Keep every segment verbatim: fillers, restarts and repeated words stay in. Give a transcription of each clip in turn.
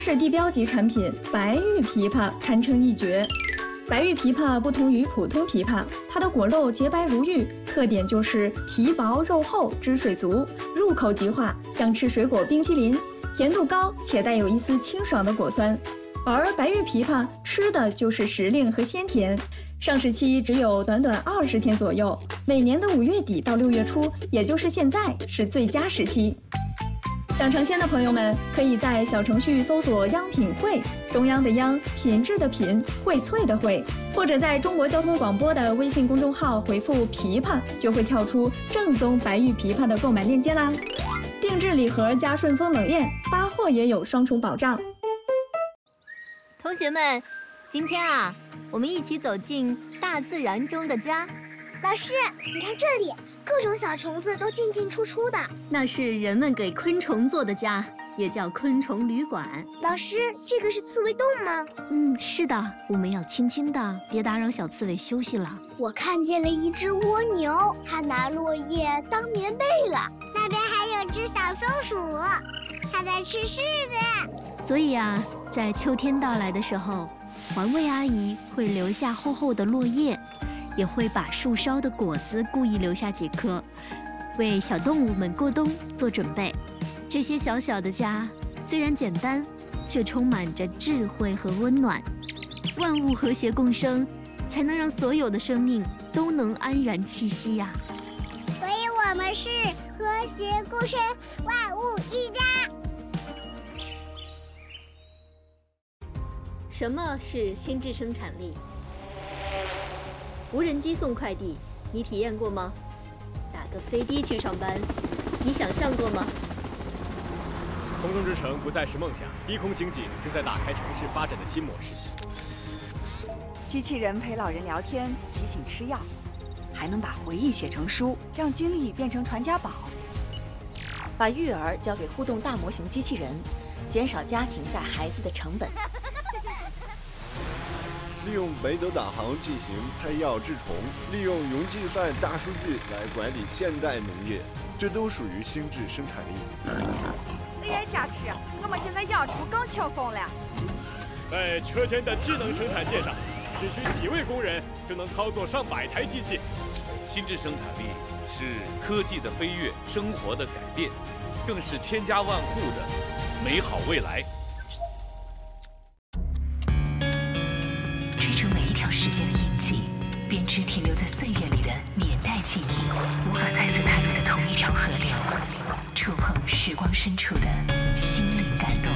是地标级产品白玉枇杷堪称一绝。白玉枇杷不同于普通枇杷，它的果肉洁白如玉，特点就是皮薄肉厚，汁水足，入口即化，像吃水果冰淇淋，甜度高且带有一丝清爽的果酸。而白玉枇杷吃的就是时令和鲜甜，上市期只有短短二十天左右，每年的五月底到六月初，也就是现在是最佳时期。想尝鲜的朋友们，可以在小程序搜索“央品汇”，中央的央，品质的品，荟萃的荟，或者在中国交通广播的微信公众号回复“枇杷”，就会跳出正宗白玉枇杷的购买链接啦。定制礼盒加顺丰冷链，发货也有双重保障。 同学们，今天啊，我们一起走进大自然中的家。 老师，你看这里，各种小虫子都进进出出的。 那是人们给昆虫做的家，也叫昆虫旅馆。 老师，这个是刺猬洞吗？ 嗯，是的，我们要轻轻的，别打扰小刺猬休息了。 我看见了一只蜗牛，它拿落叶当棉被了。那边还有只小松鼠，它在吃柿子。 所以啊，在秋天到来的时候，环卫阿姨会留下厚厚的落叶，也会把树梢的果子故意留下几颗，为小动物们过冬做准备。这些小小的家虽然简单，却充满着智慧和温暖。万物和谐共生，才能让所有的生命都能安然栖息呀、啊。 所以我们是和谐共生，万物一家。 什么是心智生产力？无人机送快递，你体验过吗？打个飞的去上班，你想象过吗？ 空中之城不再是梦想，低空经济正在打开城市发展的新模式。 机器人陪老人聊天，提醒吃药，还能把回忆写成书，让经历变成传家宝。 把育儿交给互动大模型机器人，减少家庭带孩子的成本。 利用北斗导航进行配药治虫，利用云计算大数据来管理现代农业，这都属于心智生产力。 A I 加持，我们现在养猪更轻松了。 在车间的智能生产线上，只需几位工人就能操作上百台机器。 心智生产力是科技的飞跃，生活的改变，更是千家万户的美好未来。 追逐每一条时间的印记，编织停留在岁月里的年代记忆，无法再次踏入的同一条河流，触碰时光深处的心灵感动。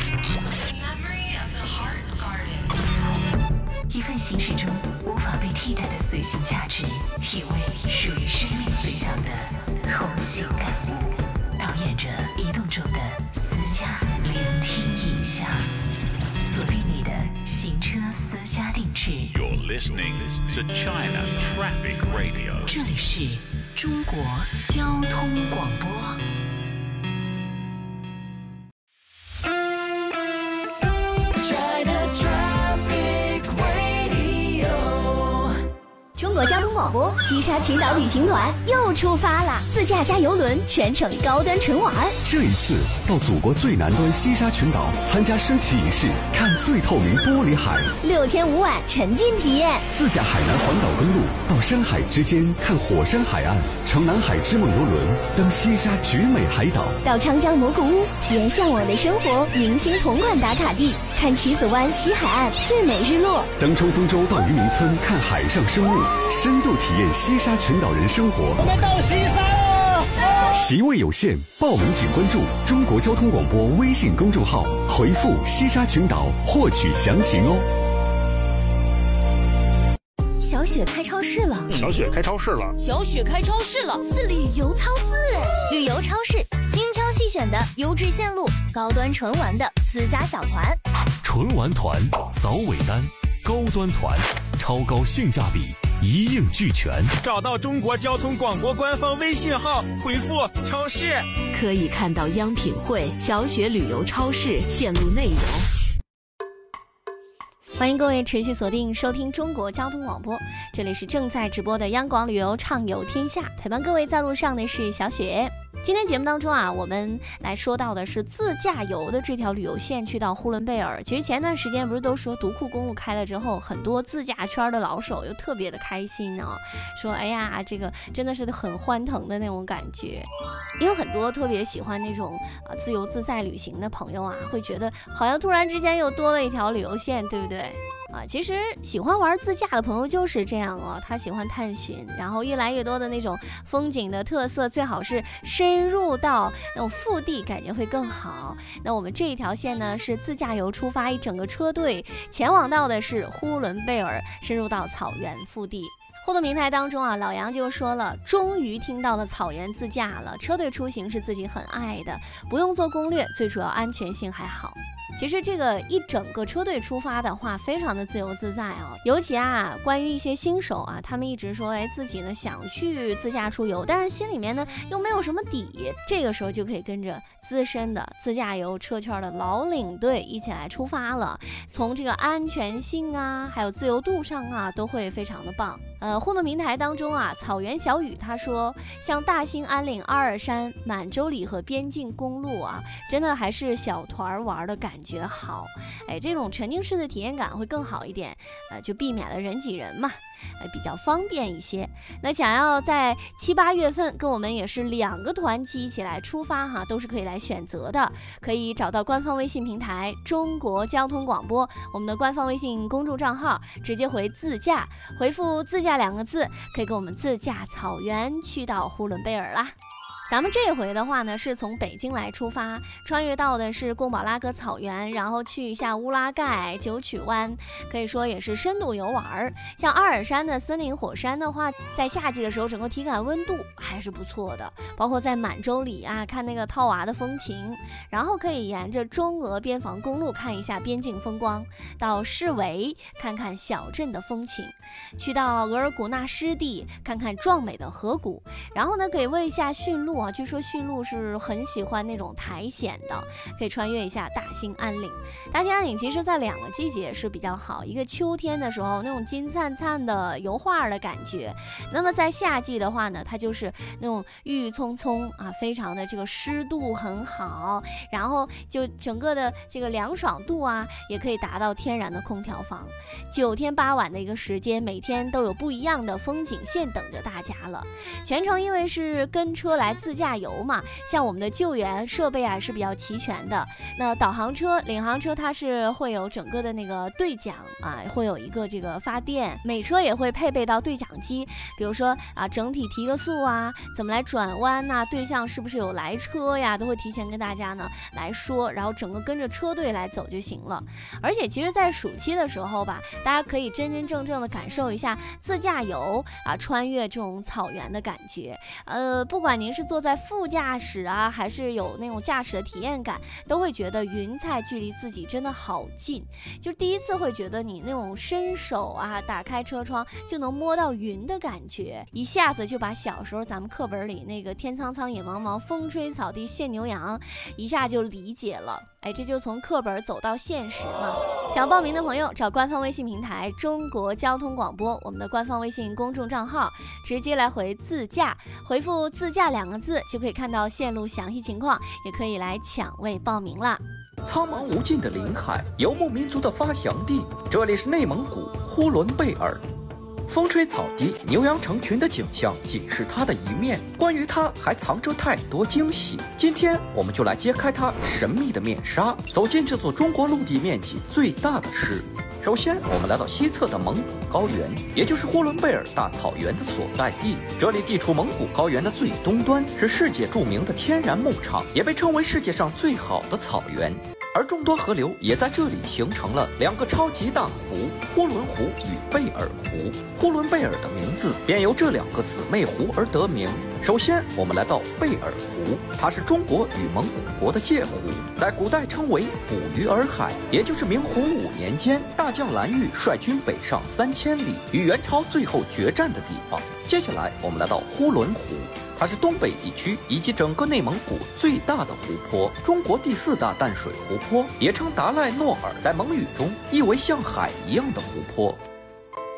一份行驶中无法被替代的随行价值，体味属于生命随想的同行感悟，导演着移动中的私家聆听影像，锁定你的行车私家定制。 You're listening to China Traffic Radio。 这里是中国交通广播。 中国交通广播西沙群岛旅行团又出发了，自驾加游轮，全程高端纯玩。 这一次到祖国最南端西沙群岛参加升旗仪式，看最透明玻璃海， 六天五晚沉浸体验。 自驾海南环岛公路到山海之间看火山海岸，乘南海之梦游轮登西沙绝美海岛， 到长江蘑菇屋体验向往的生活，明星同款打卡地看棋子湾西海岸最美日落， 登冲锋舟到渔民村看海上生物，深度体验西沙群岛人生活。 我们到西沙了！ 席位有限，报名请关注中国交通广播微信公众号，回复西沙群岛获取详情哦。 小雪开超市了， 小雪开超市了， 小雪开超市了， 是旅游超市。旅游超市，精挑细选的优质线路，高端纯玩的私家小团， 纯玩团扫尾单，高端团超高性价比，一应俱全。 找到中国交通广播官方微信号，回复超市， 可以看到央品汇、小雪旅游超市线路内容。 欢迎各位持续锁定收听中国交通广播，这里是正在直播的央广旅游畅游天下，陪伴各位在路上的是小雪。 今天节目当中啊，我们来说到的是自驾游的这条旅游线，去到呼伦贝尔。其实前段时间不是都说独库公路开了之后，很多自驾圈的老手又特别的开心啊，说哎呀，这个真的是很欢腾的那种感觉。也有很多特别喜欢那种啊自由自在旅行的朋友啊，会觉得好像突然之间又多了一条旅游线，对不对？啊，其实喜欢玩自驾的朋友就是这样哦，他喜欢探寻，然后越来越多的那种风景的特色，最好是深入到那种腹地，感觉会更好。那我们这一条线呢，是自驾游出发，一整个车队前往到的是呼伦贝尔，深入到草原腹地。互动平台当中啊，老杨就说了，终于听到了草原自驾了，车队出行是自己很爱的，不用做攻略，最主要安全性还好。其实这个一整个车队出发的话，非常的自由自在哦。尤其啊，关于一些新手啊，他们一直说，哎，自己呢想去自驾出游，但是心里面呢又没有什么底，这个时候就可以跟着资深的自驾游车圈的老领队一起来出发了。从这个安全性啊，还有自由度上啊，都会非常的棒。呃，互动平台当中啊，草原小雨他说，像大兴安岭、阿尔山、满洲里和边境公路啊，真的还是小团玩的感觉好，哎，这种沉浸式的体验感会更好一点，呃，就避免了人挤人嘛，呃，比较方便一些。那想要在七八月份跟我们也是两个团期一起来出发哈，都是可以来选择的，可以找到官方微信平台中国交通广播，我们的官方微信公众账号，直接回自驾，回复自驾两个字，可以跟我们自驾草原去到呼伦贝尔啦。咱们这回的话呢，是从北京来出发，穿越到的是贡宝拉格草原，然后去一下乌拉盖、九曲湾，可以说也是深度游玩。像阿尔山的森林火山的话，在夏季的时候，整个体感温度还是不错的。包括在满洲里啊，看那个套娃的风情，然后可以沿着中俄边防公路看一下边境风光，到市维看看小镇的风情，去到额尔古纳湿地看看壮美的河谷，然后呢可以问一下驯鹿。据说驯鹿是很喜欢那种苔藓的，可以穿越一下大兴安岭。大兴安岭其实在两个季节是比较好，一个秋天的时候那种金灿灿的油画的感觉，那么在夏季的话呢，它就是那种郁郁葱葱啊，非常的这个湿度很好，然后就整个的这个凉爽度啊，也可以达到天然的空调房。九天八晚的一个时间，每天都有不一样的风景线等着大家了。全程因为是跟车来自驾游嘛，像我们的救援设备啊是比较齐全的。那导航车、领航车它是会有整个的那个对讲啊，会有一个这个发电，每车也会配备到对讲机，比如说啊整体提个速啊，怎么来转弯呐、啊，对向是不是有来车呀，都会提前跟大家呢来说，然后整个跟着车队来走就行了。而且其实在暑期的时候吧，大家可以真真正正的感受一下自驾游啊穿越这种草原的感觉。呃，不管您是坐在副驾驶啊，还是有那种驾驶的体验感，都会觉得云彩距离自己真的好近。就第一次会觉得你那种伸手啊，打开车窗就能摸到云的感觉，一下子就把小时候咱们课本里那个天苍苍野茫茫，风吹草低见牛羊，一下就理解了。哎，这就从课本走到现实嘛。想报名的朋友，找官方微信平台中国交通广播，我们的官方微信公众账号，直接来回自驾，回复自驾两个字就可以看到线路详细情况，也可以来抢位报名啦。 苍茫无尽的林海，游牧民族的发祥地，这里是内蒙古呼伦贝尔。风吹草低，牛羊成群的景象仅是它的一面，关于它还藏着太多惊喜。今天我们就来揭开它神秘的面纱，走进这座中国陆地面积最大的市。首先，我们来到西侧的蒙古高原，也就是呼伦贝尔大草原的所在地。这里地处蒙古高原的最东端，是世界著名的天然牧场，也被称为世界上最好的草原。而众多河流也在这里形成了两个超级大湖——呼伦湖与贝尔湖。呼伦贝尔的名字便由这两个姊妹湖而得名。首先，我们来到贝尔湖，它是中国与蒙古国的界湖，在古代称为捕鱼洱海，也就是明洪武年间大将蓝玉率军北上三千里，与元朝最后决战的地方。接下来，我们来到呼伦湖。它是东北地区以及整个内蒙古最大的湖泊，中国第四大淡水湖泊，也称达赖诺尔，在蒙语中意为像海一样的湖泊。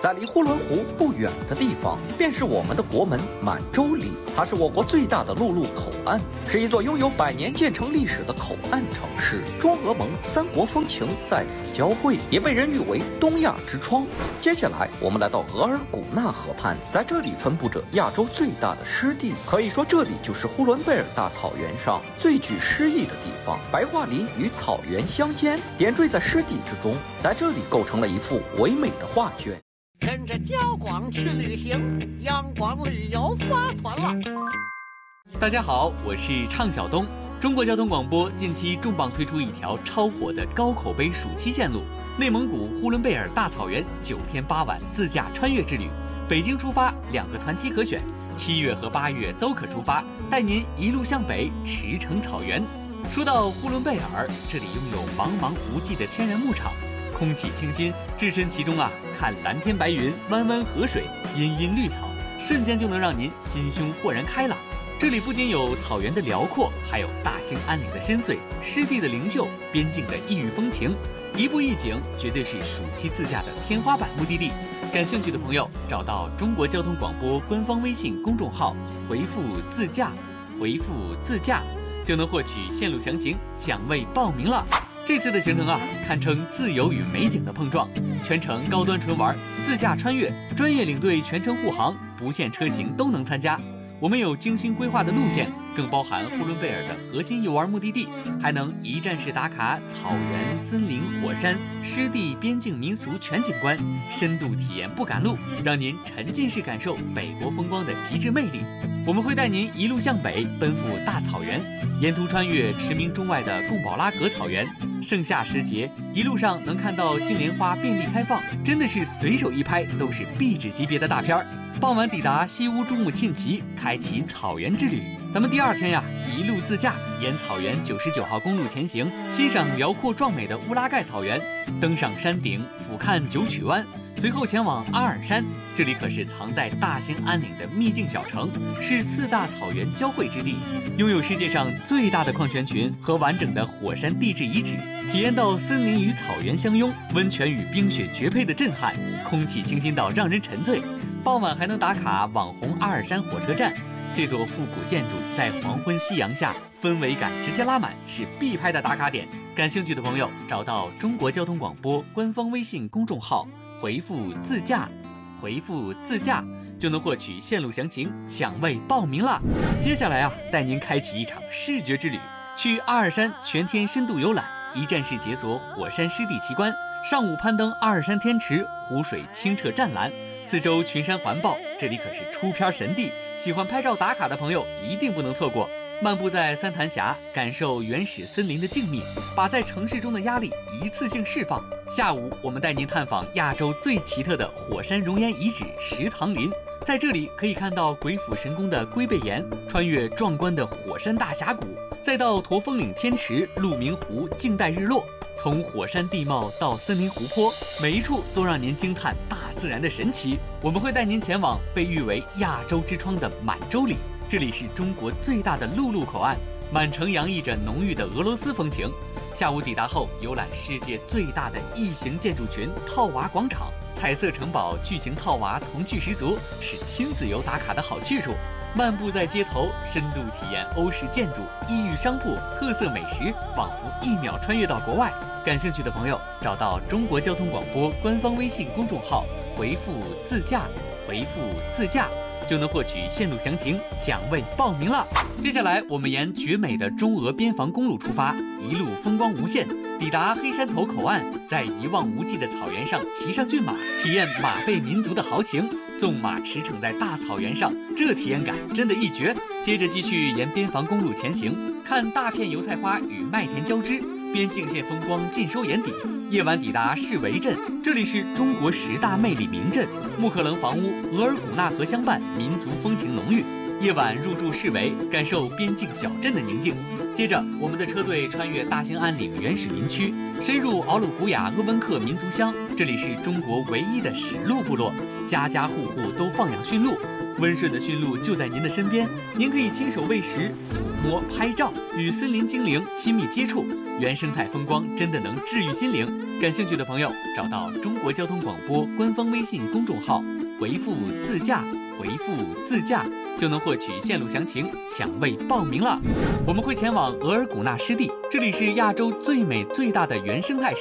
在离呼伦湖不远的地方，便是我们的国门满洲里。它是我国最大的陆路口岸，是一座拥有百年建成历史的口岸城市。中俄蒙三国风情在此交汇，也被人誉为东亚之窗。接下来，我们来到额尔古纳河畔，在这里分布着亚洲最大的湿地，可以说这里就是呼伦贝尔大草原上最具诗意的地方。白桦林与草原相间，点缀在湿地之中，在这里构成了一幅唯美的画卷。 跟着焦广去旅行，央广旅游发团了。 大家好，我是畅晓东。中国交通广播近期重磅推出一条超火的高口碑暑期线路——内蒙古呼伦贝尔大草原九天八晚自驾穿越之旅。北京出发，两个团期可选，七月和八月都可出发，带您一路向北驰骋草原。说到呼伦贝尔，这里拥有茫茫无际的天然牧场。空气清新，置身其中啊，看蓝天白云，弯弯河水，茵茵绿草，瞬间就能让您心胸豁然开朗。这里不仅有草原的辽阔，还有大兴安岭的深邃，湿地的灵秀，边境的异域风情，一步一景，绝对是暑期自驾的天花板目的地。感兴趣的朋友，找到中国交通广播官方微信公众号，回复自驾，回复自驾，就能获取线路详情，奖位报名了。这次的行程啊，堪称自由与美景的碰撞，全程高端纯玩，自驾穿越，专业领队全程护航，不限车型都能参加。我们有精心规划的路线，更包含呼伦贝尔的核心游玩目的地，还能一站式打卡草原、森林、火山、湿地、边境民俗全景观，深度体验不赶路，让您沉浸式感受北国风光的极致魅力。我们会带您一路向北，奔赴大草原，沿途穿越驰名中外的贡保拉格草原。盛夏时节，一路上能看到金莲花遍地开放，真的是随手一拍都是壁纸级别的大片儿。傍晚抵达西乌珠穆沁旗，开启草原之旅。咱们第二天呀，一路自驾沿草原九十九号公路前行，欣赏辽阔壮美的乌拉盖草原，登上山顶俯瞰九曲湾，随后前往阿尔山。这里可是藏在大兴安岭的秘境小城，是四大草原交汇之地，拥有世界上最大的矿泉群和完整的火山地质遗址，体验到森林与草原相拥，温泉与冰雪绝配的震撼，空气清新到让人沉醉。傍晚还能打卡网红阿尔山火车站，这座复古建筑在黄昏夕阳下，氛围感直接拉满，是必拍的打卡点。感兴趣的朋友，找到中国交通广播官方微信公众号，回复自驾，回复自驾，就能获取线路详情，奖位报名了。接下来啊，带您开启一场视觉之旅，去阿尔山全天深度游览，一站式解锁火山湿地奇观。上午攀登阿尔山天池，湖水清澈湛蓝，四周群山环抱，这里可是出片神地，喜欢拍照打卡的朋友一定不能错过。漫步在三潭峡，感受原始森林的静谧，把在城市中的压力一次性释放。下午我们带您探访亚洲最奇特的火山熔岩遗址石塘林，在这里可以看到鬼斧神工的龟背岩，穿越壮观的火山大峡谷，再到驼峰岭天池、鹿鸣湖静待日落。从火山地貌到森林湖泊，每一处都让您惊叹大自然的神奇。我们会带您前往被誉为亚洲之窗的满洲里，这里是中国最大的陆路口岸，满城洋溢着浓郁的俄罗斯风情。下午抵达后，游览世界最大的异形建筑群套娃广场，彩色城堡、巨型套娃童趣十足，是亲子游打卡的好去处。漫步在街头，深度体验欧式建筑、异域商铺、特色美食，仿佛一秒穿越到国外。感兴趣的朋友，找到中国交通广播官方微信公众号，回复自驾，回复自驾，就能获取线路详情，奖位报名了。接下来我们沿绝美的中俄边防公路出发，一路风光无限，抵达黑山头口岸，在一望无际的草原上骑上骏马，体验马背民族的豪情，纵马驰骋在大草原上，这体验感真的一绝。接着继续沿边防公路前行，看大片油菜花与麦田交织，边境线风光尽收眼底。夜晚抵达士维镇，这里是中国十大魅力名镇，木克棱房屋、额尔古纳河相伴，民族风情浓郁。夜晚入住士维，感受边境小镇的宁静。接着，我们的车队穿越大兴安岭原始林区，深入奥鲁古雅鄂温克民族乡，这里是中国唯一的史鹿部落，家家户户都放养驯鹿。 温顺的驯鹿就在您的身边，您可以亲手喂食、抚摸、拍照，与森林精灵亲密接触，原生态风光真的能治愈心灵。感兴趣的朋友，找到中国交通广播官方微信公众号，回复“自驾”，回复“自驾”就能获取线路详情，抢位报名了。我们会前往额尔古纳湿地，这里是亚洲最美最大的原生态湿